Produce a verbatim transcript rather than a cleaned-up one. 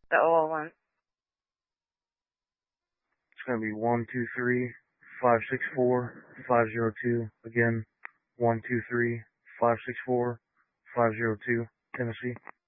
the oh oh one. It's going to be one two three five six four five zero two. Again, one two three five six four five zero two, Tennessee.